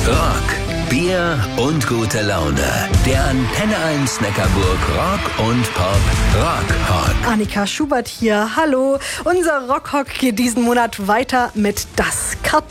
Rock, Bier und gute Laune. Der Antenne 1 Neckarburg Rock und Pop Rock-Hock. Annika Schubert hier, hallo. Unser Rock-Hock geht diesen Monat weiter mit Das